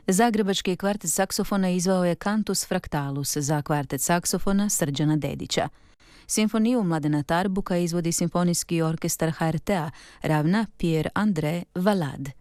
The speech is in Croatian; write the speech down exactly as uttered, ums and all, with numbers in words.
Zagrebački kvartet saksofona izvao je Cantus Fractalus za kvartet saksofona Srđana Dedića. Simfoniju Mladena Tarbuka izvodi Simfonijski orkestar H R T-a, ravna Pierre André Valade.